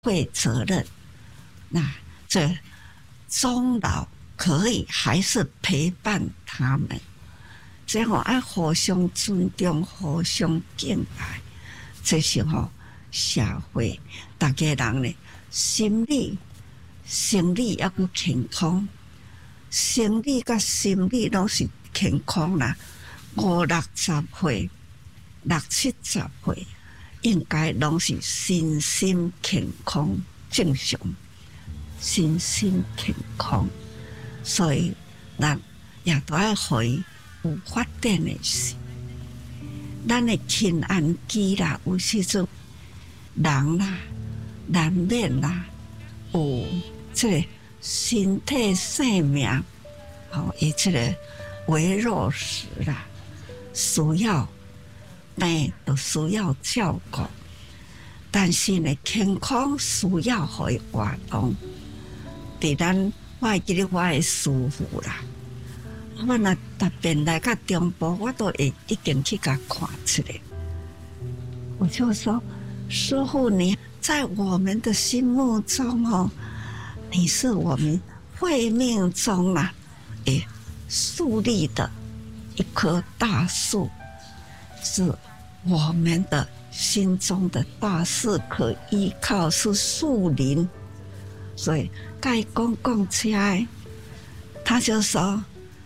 会责任。那这终老可以还是陪伴他们，这样爱互相尊重、互相敬爱，这是社会大家人呢心理、生理还佫健康，生理甲心理拢是健康啦。50-60岁、60-70岁，应该拢是身心健康正常。身心健康，所以咱也都要互伊有发展的时。咱的亲安期啦，有时阵人啦、难免啦，有这个身体生命，伊这个微弱时啦，需要病都需要照顾，但是呢，健康需要互伊活动。伫咱，我会记得我的师父啦，我若特别来到中部，我都会一定去甲看出来。我就说，师父，你在我们的心目中你是我们慧命中树立的一棵大树，是我们的心中的大树可依靠，是树林。所以该讲起来，他就说：“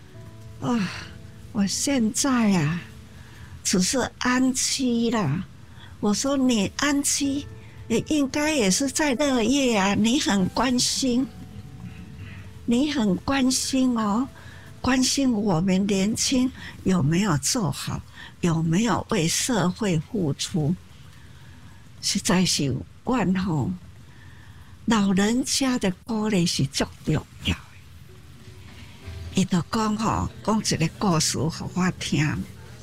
我现在只是安息啦。”我说：“你安息，也应该也是在乐业啊！你很关心，关心我们年轻有没有做好，有没有为社会付出。实在是阮老人家的鼓励是足重要的。伊就讲讲一个故事给我听。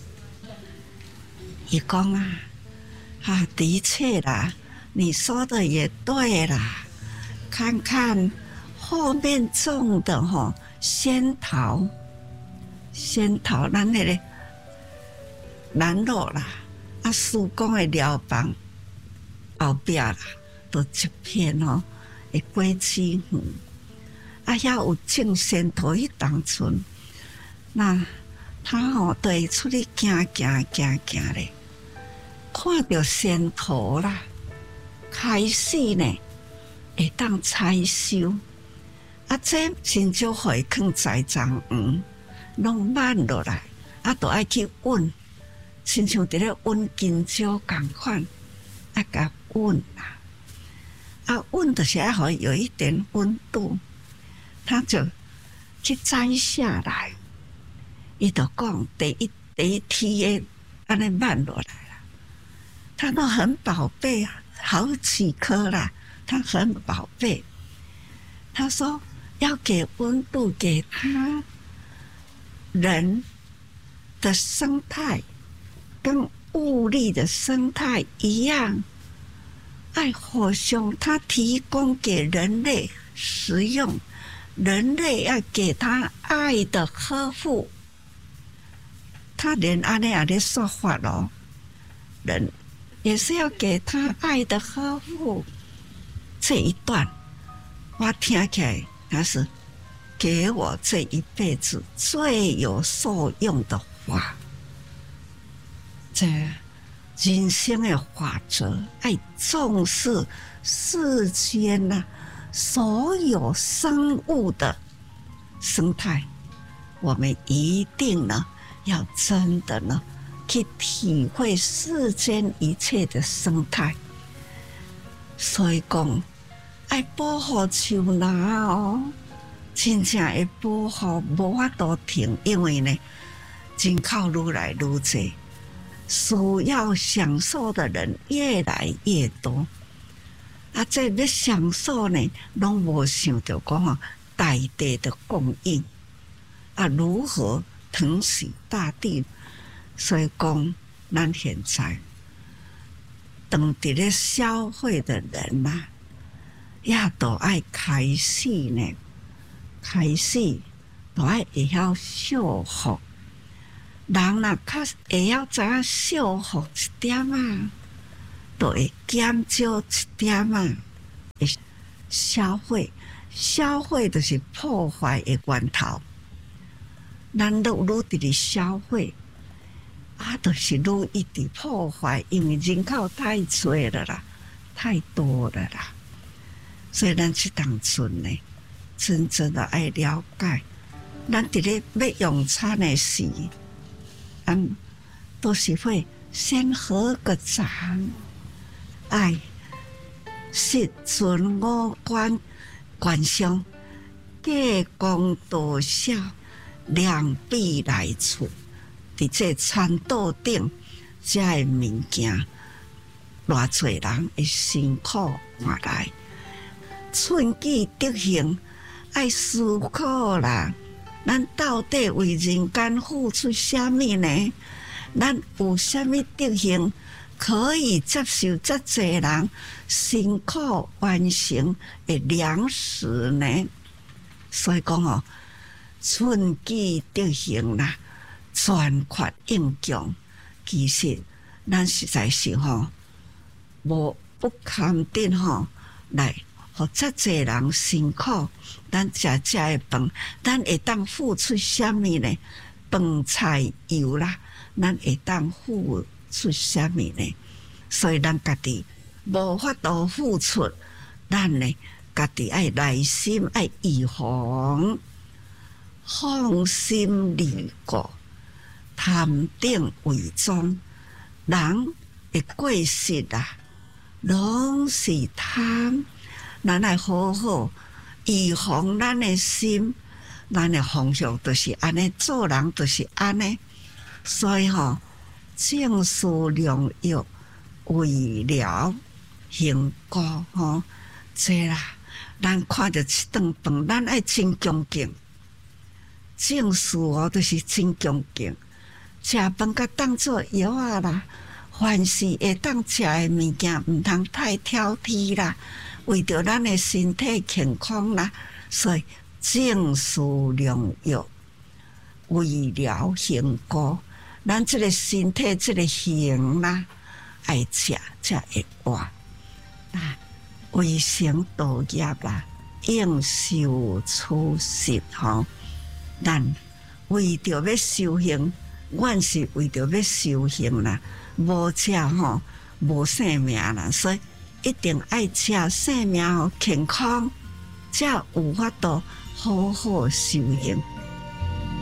伊讲的确啦，你说的也对啦。看看后面种的仙桃，咱那个南路啦，苏公的寮房后边啦，都一片的果子园，遐有种仙桃迄当村，那他就会出去行咧，看到仙桃啦，开始呢会当采收，这真少互伊放栽赃园，拢慢落来，就爱去运，亲像伫咧运金蕉共款，甲运啦。温就是要好有一点温度，他就去摘下来。伊就讲第一梯的安尼慢落来了，他都很宝贝好几颗啦，他很宝贝。他说要给温度给他人的生态，跟物力的生态一样。爱互相，他提供给人类食用，人类要给他爱的呵护。他连安尼也在说法人也是要给他爱的呵护。这一段我听起来，他是给我这一辈子最有受用的话。这人生的法则，爱重视世间所有生物的生态，我们一定要真的去体会世间一切的生态。所以讲，爱保护树林真正会保护，无法度停，因为人口愈来愈多。需要享受的人越来越多，这要享受呢，拢无想到讲大地的供应如何疼惜大地。所以讲，咱现在当伫咧消费的人也都爱开始都爱会晓惜福。人若较会晓知影惜福一点就会减少一点的消费，消费就是破坏的源头。咱愈伫咧消费，就是愈一直破坏，因为人口太多了啦，太多了啦。所以咱这当阵呢，真正的爱了解，咱伫咧要用餐的时，都是会先合个掌，爱实存五观观相，计公道孝，良必来处。伫这餐桌顶，这个物件，偌侪人会辛苦换来。寸计德行，爱思考啦。咱到底为人间付出什么呢？咱有什么德行可以接受这侪人辛苦完成的粮食呢？所以讲寸计德行啦，全缺应用。其实咱实在是无不堪得来。互遮侪人辛苦，咱食的饭，咱会当付出什么呢？饭菜油啦，咱会当付出什么呢？所以咱家己无法度付出，咱呢家己爱耐心，爱预防，放心利过，贪定为宗，人的过失拢是贪。咱来好好预防咱的心，咱的方向就是安尼，做人就是安尼。所以正事良药，为了行过这啦。咱看着一顿饭，咱爱真恭敬。正事就是真恭敬，食饭甲当作药啊啦。凡是会当食的物件，毋通太挑剔啦。为着咱的身体健康啦，所以正事良药，为了行过，咱这个身体这个形啦，爱食才会活。为成道业啦，应受处实咱为着要修行，阮是为着要修行啦，无食无性命啦，所以。一定爱食生命健康，才有法度好好修行。